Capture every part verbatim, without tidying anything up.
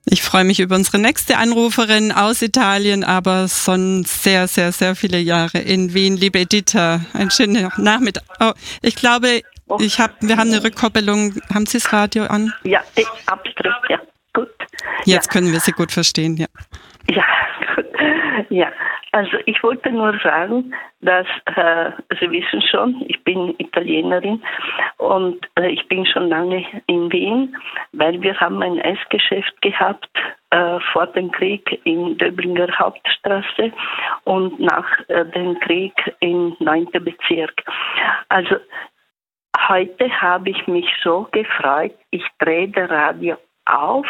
Ich freue mich über unsere nächste Anruferin aus Italien, aber sonst sehr, sehr, sehr viele Jahre in Wien. Liebe Editha, einen schönen Nachmittag. Oh, ich glaube, ich hab, wir haben eine Rückkoppelung. Haben Sie das Radio an? Ja, ich absolut, ja, gut. Jetzt ja. können wir Sie gut verstehen, ja. Ja, gut. Ja, also ich wollte nur sagen, dass, äh, Sie wissen schon, ich bin Italienerin und äh, ich bin schon lange in Wien, weil wir haben ein Essgeschäft gehabt äh, vor dem Krieg in Döblinger Hauptstraße und nach äh, dem Krieg im neunten Bezirk. Also heute habe ich mich so gefreut, ich drehe das Radio auf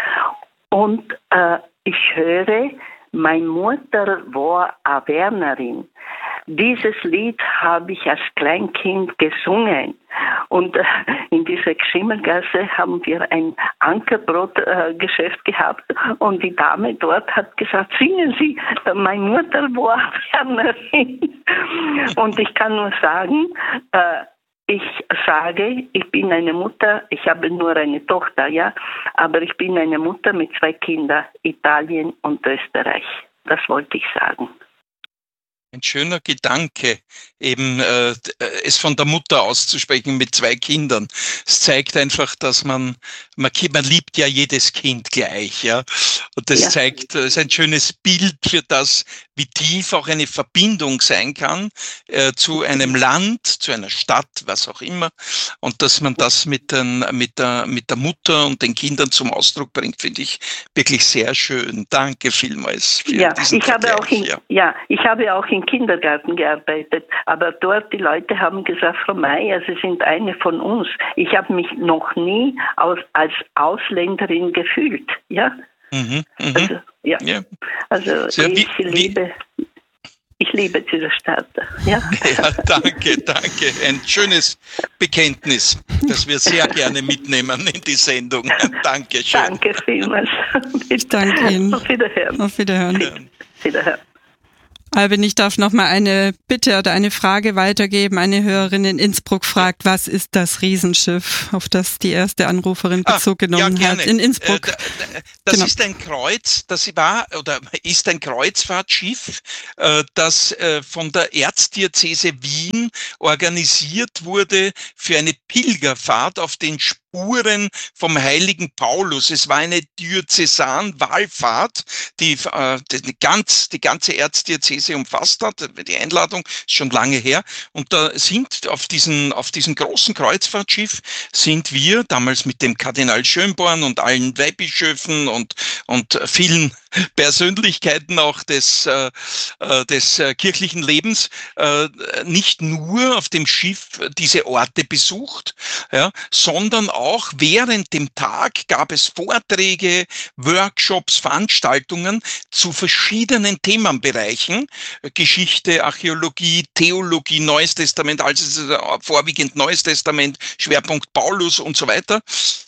und äh, ich höre, meine Mutter war eine Wernerin. Dieses Lied habe ich als Kleinkind gesungen. Und äh, in dieser Schimmelgasse haben wir ein Ankerbrotgeschäft äh, gehabt. Und die Dame dort hat gesagt, singen Sie, äh, meine Mutter war Wernerin. Und ich kann nur sagen, äh, ich sage, ich bin eine Mutter, ich habe nur eine Tochter, ja, aber ich bin eine Mutter mit zwei Kindern, Italien und Österreich. Das wollte ich sagen. Ein schöner Gedanke, eben äh, es von der Mutter auszusprechen mit zwei Kindern. Es zeigt einfach, dass man, man, man liebt ja jedes Kind gleich, ja. Und das ja. zeigt, es ist ein schönes Bild für das, wie tief auch eine Verbindung sein kann äh, zu einem Land, zu einer Stadt, was auch immer. Und dass man das mit, den, mit, der, mit der Mutter und den Kindern zum Ausdruck bringt, finde ich wirklich sehr schön. Danke vielmals für ja, diesen ich habe auch in, ja. ja, ich habe auch im Kindergarten gearbeitet, aber dort die Leute haben gesagt, Frau Meier, Sie sind eine von uns. Ich habe mich noch nie aus, als Ausländerin gefühlt, ja. Mhm, mhm. Also, ja. ja. also Sehr, ich wie, liebe, ich liebe diese Stadt, ja. Ja, danke, danke. Ein schönes Bekenntnis, das wir sehr gerne mitnehmen in die Sendung. Dankeschön. Danke vielmals. Ich danke Ihnen. Auf Wiederhören. Auf Wiederhören. Ja. Wiederhören. Albin, ich darf noch mal eine Bitte oder eine Frage weitergeben. Eine Hörerin in Innsbruck fragt, was ist das Riesenschiff, auf das die erste Anruferin Bezug ah, genommen ja, hat in Innsbruck? Äh, das genau. ist ein Kreuz, das war oder ist ein Kreuzfahrtschiff, äh, das äh, von der Erzdiözese Wien organisiert wurde für eine Pilgerfahrt auf den Spuren vom heiligen Paulus. Es war eine Diözesan-Wallfahrt, die, äh, die, ganz, die ganze Erzdiözese umfasst hat. Die Einladung ist schon lange her. Und da sind auf diesen, auf diesem großen Kreuzfahrtschiff sind wir damals mit dem Kardinal Schönborn und allen Weihbischöfen und, und vielen Persönlichkeiten auch des, äh, des äh, kirchlichen Lebens äh, nicht nur auf dem Schiff diese Orte besucht, ja, sondern auch während dem Tag gab es Vorträge, Workshops, Veranstaltungen zu verschiedenen Themenbereichen, Geschichte, Archäologie, Theologie, Neues Testament, also vorwiegend Neues Testament, Schwerpunkt Paulus und so weiter.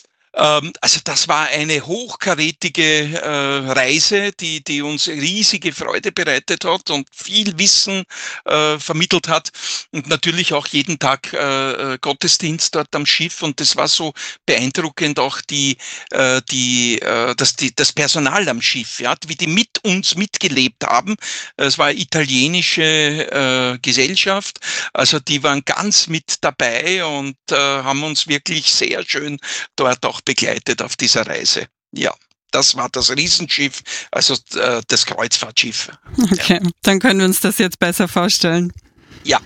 Also das war eine hochkarätige äh, Reise, die, die uns riesige Freude bereitet hat und viel Wissen äh, vermittelt hat und natürlich auch jeden Tag äh, Gottesdienst dort am Schiff, und das war so beeindruckend auch die, äh, die, äh, das, die, das Personal am Schiff, ja, wie die mit uns mitgelebt haben. Es war eine italienische äh, Gesellschaft, also die waren ganz mit dabei und äh, haben uns wirklich sehr schön dort auch begleitet auf dieser Reise. Ja, das war das Riesenschiff, also äh, das Kreuzfahrtschiff. Okay, ja. Dann können wir uns das jetzt besser vorstellen. Ja,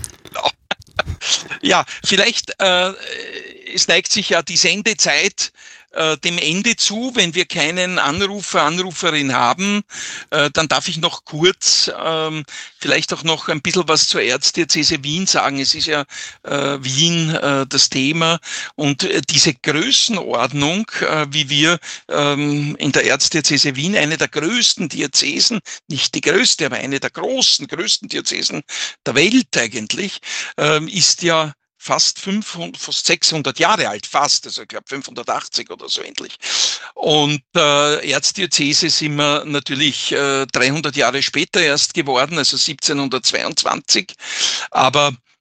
ja, vielleicht, äh, es neigt sich ja die Sendezeit äh, dem Ende zu. Wenn wir keinen Anrufer, Anruferin haben, äh, dann darf ich noch kurz ähm, vielleicht auch noch ein bisschen was zur Erzdiözese Wien sagen. Es ist ja äh, Wien äh, das Thema, und äh, diese Größenordnung, äh, wie wir ähm, in der Erzdiözese Wien, eine der größten Diözesen, nicht die größte, aber eine der großen, größten Diözesen der Welt eigentlich, äh, ist ja fast fünfhundert, fast sechshundert Jahre alt, fast, also ich glaube fünfhundertachtzig oder so endlich. Und äh, Erzdiözese sind wir natürlich äh, dreihundert Jahre später erst geworden, also siebzehnhundertzweiundzwanzig. Aber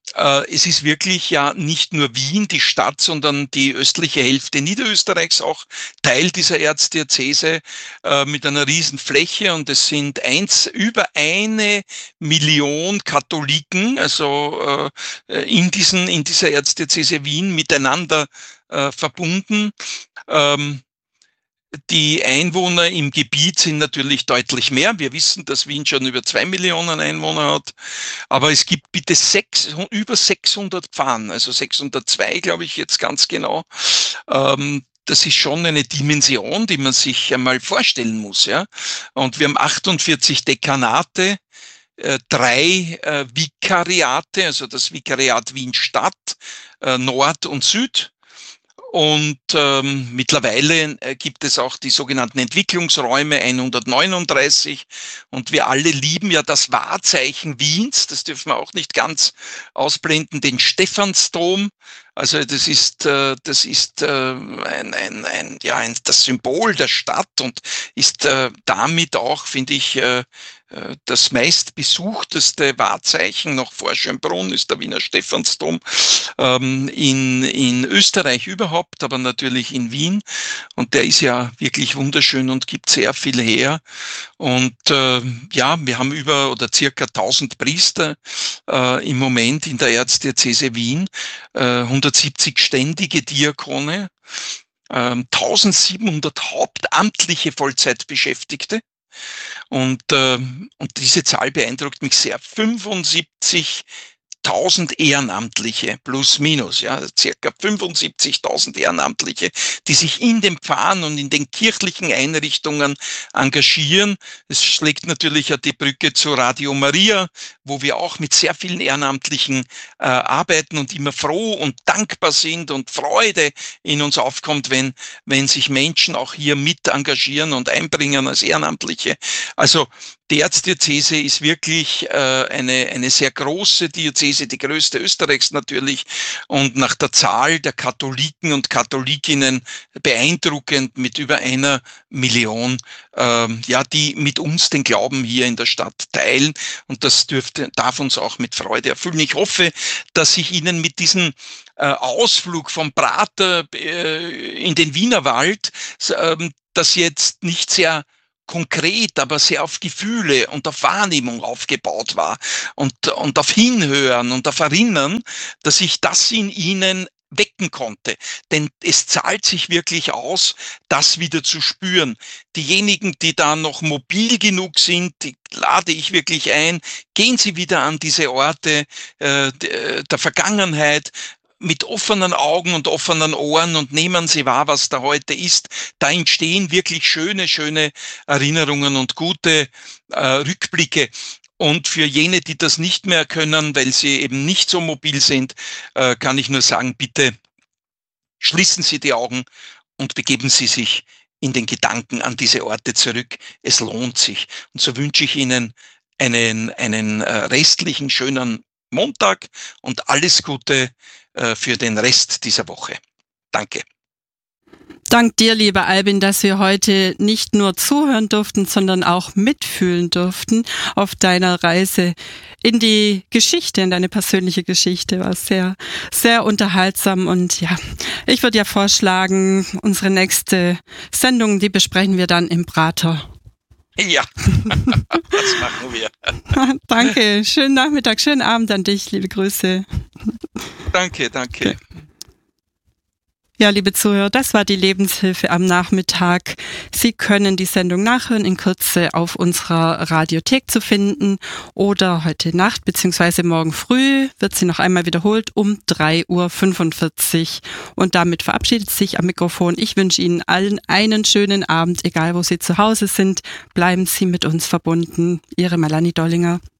Äh, es ist wirklich ja nicht nur Wien, die Stadt, sondern die östliche Hälfte Niederösterreichs auch Teil dieser Erzdiözese äh, mit einer riesen Fläche, und es sind eins, über eine Million Katholiken, also äh, in diesen, in dieser Erzdiözese Wien miteinander äh, verbunden. Ähm, Die Einwohner im Gebiet sind natürlich deutlich mehr. Wir wissen, dass Wien schon über zwei Millionen Einwohner hat. Aber es gibt bitte sechs, über sechshundert Pfarren, also sechshundertzwei, glaube ich jetzt ganz genau. Ähm, das ist schon eine Dimension, die man sich einmal vorstellen muss. Ja? Und wir haben achtundvierzig Dekanate, äh, drei äh, Vikariate, also das Vikariat Wien Stadt, äh, Nord und Süd. Und ähm, mittlerweile äh, gibt es auch die sogenannten Entwicklungsräume, hundertneununddreißig. Und wir alle lieben ja das Wahrzeichen Wiens, das dürfen wir auch nicht ganz ausblenden, den Stephansdom. Also das ist, äh, das ist äh, ein, ein, ein, ja, ein, das Symbol der Stadt und ist äh, damit auch, finde ich, äh, das meistbesuchteste Wahrzeichen nach vor Schönbrunn ist der Wiener Stephansdom, ähm, in, in Österreich überhaupt, aber natürlich in Wien. Und der ist ja wirklich wunderschön und gibt sehr viel her. Und äh, ja, wir haben über oder circa tausend Priester äh, im Moment in der Erzdiözese Wien, äh, hundertsiebzig ständige Diakone, äh, eintausendsiebenhundert hauptamtliche Vollzeitbeschäftigte. Und, äh, und diese Zahl beeindruckt mich sehr. fünfundsiebzigtausend Ehrenamtliche plus minus, ja, circa fünfundsiebzigtausend Ehrenamtliche, die sich in den Pfarren und in den kirchlichen Einrichtungen engagieren. Es schlägt natürlich ja die Brücke zu Radio Maria, wo wir auch mit sehr vielen Ehrenamtlichen äh, arbeiten und immer froh und dankbar sind und Freude in uns aufkommt, wenn, wenn sich Menschen auch hier mit engagieren und einbringen als Ehrenamtliche. Also die Erzdiözese ist wirklich äh, eine, eine sehr große Diözese, die größte Österreichs natürlich, und nach der Zahl der Katholiken und Katholikinnen beeindruckend mit über einer Million, äh, ja, die mit uns den Glauben hier in der Stadt teilen, und das dürfte, darf uns auch mit Freude erfüllen. Ich hoffe, dass ich Ihnen mit diesem äh, Ausflug vom Prater äh, in den Wienerwald äh, das jetzt nicht sehr konkret, aber sehr auf Gefühle und auf Wahrnehmung aufgebaut war und, und auf Hinhören und auf Erinnern, dass ich das in Ihnen wecken konnte. Denn es zahlt sich wirklich aus, das wieder zu spüren. Diejenigen, die da noch mobil genug sind, die lade ich wirklich ein, gehen Sie wieder an diese Orte äh, der Vergangenheit, mit offenen Augen und offenen Ohren, und nehmen Sie wahr, was da heute ist. Da entstehen wirklich schöne, schöne Erinnerungen und gute äh, Rückblicke. Und für jene, die das nicht mehr können, weil sie eben nicht so mobil sind, äh, kann ich nur sagen, bitte schließen Sie die Augen und begeben Sie sich in den Gedanken an diese Orte zurück. Es lohnt sich. Und so wünsche ich Ihnen einen, einen äh, restlichen, schönen Montag und alles Gute äh, für den Rest dieser Woche. Danke. Dank dir, lieber Albin, dass wir heute nicht nur zuhören durften, sondern auch mitfühlen durften auf deiner Reise in die Geschichte, in deine persönliche Geschichte. War sehr, sehr unterhaltsam. Und ja, ich würde ja vorschlagen, unsere nächste Sendung, die besprechen wir dann im Prater. Ja, das machen wir. Danke, schönen Nachmittag, schönen Abend an dich, liebe Grüße. Danke, danke. Okay. Ja, liebe Zuhörer, das war die Lebenshilfe am Nachmittag. Sie können die Sendung nachhören, in Kürze auf unserer Radiothek zu finden, oder heute Nacht bzw. morgen früh wird sie noch einmal wiederholt um drei Uhr fünfundvierzig. Und damit verabschiedet sich am Mikrofon. Ich wünsche Ihnen allen einen schönen Abend, egal wo Sie zu Hause sind. Bleiben Sie mit uns verbunden. Ihre Melanie Dollinger.